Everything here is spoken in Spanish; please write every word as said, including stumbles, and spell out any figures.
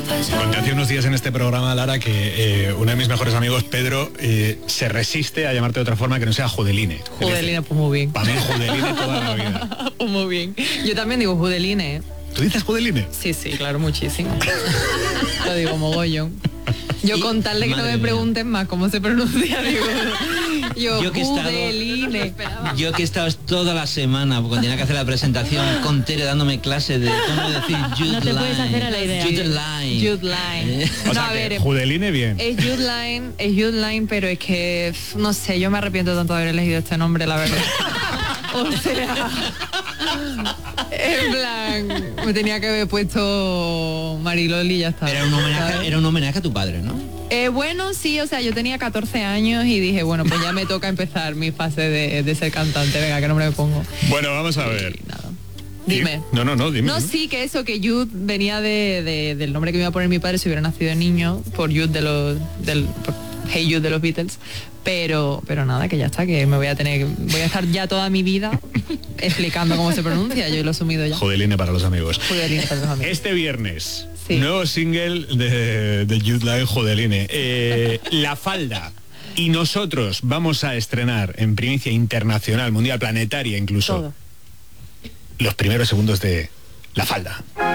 Conté hace unos días en este programa, Lara, que eh, uno de mis mejores amigos, Pedro, eh, se resiste a llamarte de otra forma que no sea Judeline. Judeline, pues muy bien. Para mí Judeline toda la vida. Pues muy bien. Yo también digo Judeline, ¿eh? ¿Tú dices Judeline? Sí, sí, claro, muchísimo. Lo digo mogollón. Yo Y, con tal de que no madre me mía. pregunten más cómo se pronuncia, digo, yo, Yo que he estado- Judeline. Yo que he estado toda la semana, cuando tenía que hacer la presentación, con Tere dándome clases de cómo decir Jude No te puedes Line. hacer a la idea. Jude Line. Jude Line. Eh, O No, sea, a que ver, Judeline bien. es Jude Line, es Jude Line, pero es que, pf, no sé, yo me arrepiento tanto de haber elegido este nombre, la verdad. O sea, en plan, me tenía que haber puesto Mariloli y ya está. Era un homenaje, ¿sabes? era un homenaje a tu padre, ¿no? Eh, bueno, sí, o sea, yo tenía catorce años y dije, bueno, pues ya me toca empezar mi fase de, de ser cantante, venga, ¿qué nombre me pongo? Bueno, vamos a ver. Y nada. Dime. No, no, no, dime. No, sí, que eso, que Jude venía de, de- del nombre que me iba a poner mi padre si hubiera nacido niño, por Jude de los, del, por Hey Jude de los Beatles, pero, pero nada, que ya está, que me voy a tener, voy a estar ya toda mi vida explicando cómo se pronuncia, yo lo he asumido ya. Judeline para los amigos. Judeline para los amigos. Este viernes, Sí. nuevo single de, de Jude Line, Judeline. Eh, La Falda. Y nosotros vamos a estrenar en primicia internacional, mundial, planetaria incluso, Todo. los primeros segundos de La Falda.